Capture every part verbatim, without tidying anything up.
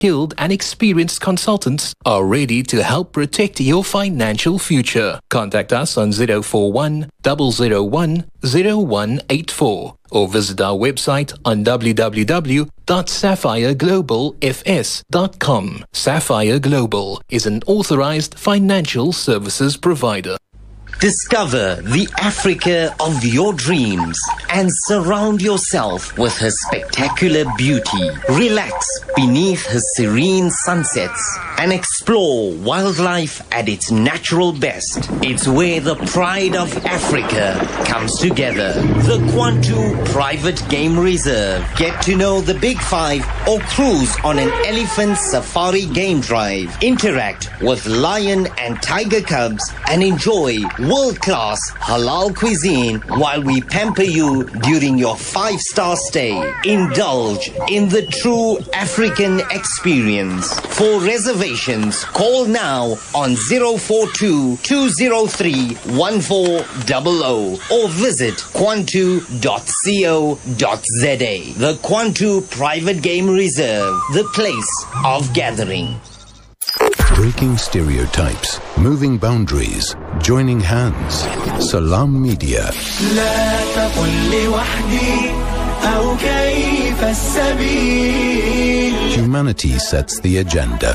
Skilled and experienced consultants are ready to help protect your financial future. Contact us on zero four one, zero zero one, zero one eight four or visit our website on w w w dot sapphire global f s dot com. Sapphire Global is an authorized financial services provider. Discover the Africa of your dreams and surround yourself with her spectacular beauty. Relax beneath her serene sunsets and explore wildlife at its natural best. It's where the pride of Africa comes together. The Kwantu Private Game Reserve. Get to know the Big Five or cruise on an elephant safari game drive. Interact with lion and tiger cubs and enjoy world-class halal cuisine while we pamper you during your five-star stay. Indulge in the true African experience. For reservations, call now on zero four two, two zero three, one four zero zero or visit kwantu dot co dot z a. The Kwantu Private Game Reserve, the place of gathering. Breaking stereotypes, moving boundaries, joining hands. Salam Media. Humanity sets the agenda.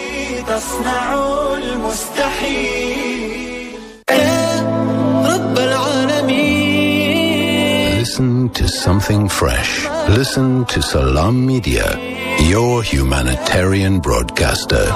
Listen to something fresh. Listen to Salam Media, your humanitarian broadcaster.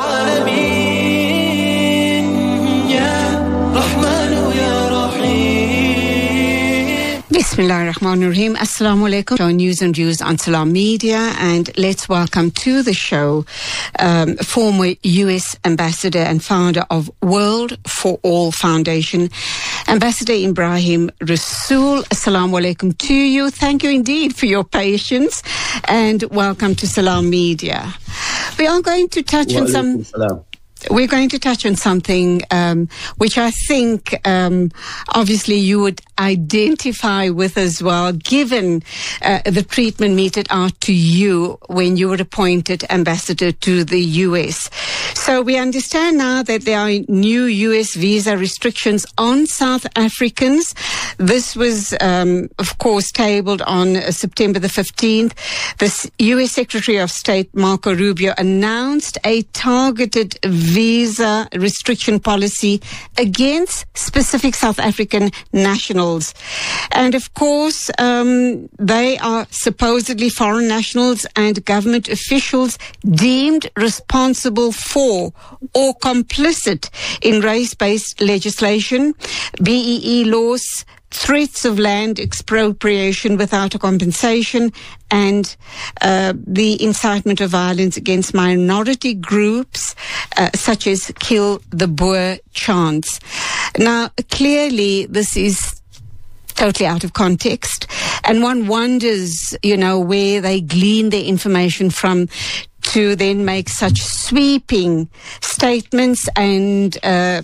Bismillah ar-Rahman ar-Rahim. Assalamu alaikum. Our news and views on Salam Media, and let's welcome to the show um, former U S Ambassador and founder of World for All Foundation, Ambassador Ibrahim Rasool. Assalamu alaikum to you. Thank you indeed for your patience, and welcome to Salam Media. We are going to touch on some... Salam. We're going to touch on something um, which I think um, obviously you would identify with as well, given uh, the treatment meted out to you when you were appointed ambassador to the U S. So we understand now that there are new U S visa restrictions on South Africans. This was, um, of course, tabled on uh, September the fifteenth. The U S Secretary of State, Marco Rubio, announced a targeted visa restriction policy against specific South African nationals. And of course, um, they are supposedly foreign nationals and government officials deemed responsible for or complicit in race-based legislation, B E E laws, threats of land expropriation without a compensation, and uh, the incitement of violence against minority groups, uh, such as Kill the Boer chants. Now, clearly, this is totally out of context, and one wonders, you know, where they glean their information from to then make such sweeping statements and uh,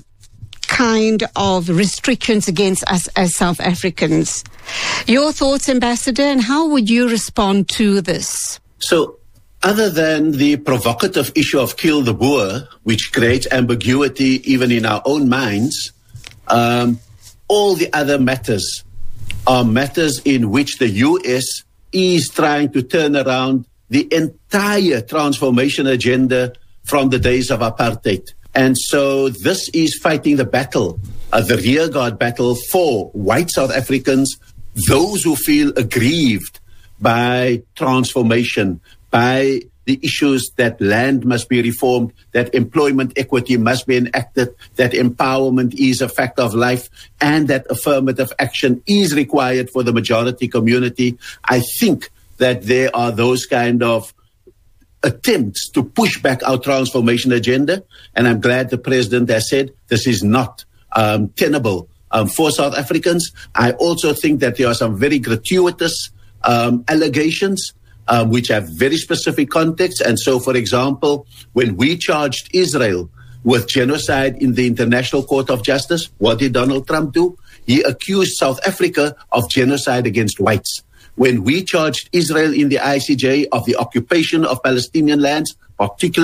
kind of restrictions against us as South Africans. Your thoughts, Ambassador, and how would you respond to this? So, other than the provocative issue of Kill the Boer, which creates ambiguity even in our own minds, um, all the other matters are matters in which the U S is trying to turn around the entire transformation agenda from the days of apartheid. And so this is fighting the battle, uh, the rearguard battle for white South Africans, those who feel aggrieved by transformation, by the issues that land must be reformed, that employment equity must be enacted, that empowerment is a fact of life, and that affirmative action is required for the majority community. I think that there are those kind of attempts to push back our transformation agenda, and I'm glad the President has said this is not um, tenable um, for South Africans. I also think that there are some very gratuitous um, allegations um, which have very specific context. And so, for example, when we charged Israel with genocide in the International Court of Justice, what did Donald Trump do? He accused South Africa of genocide against whites. When we charged Israel in the I C J of the occupation of Palestinian lands, particular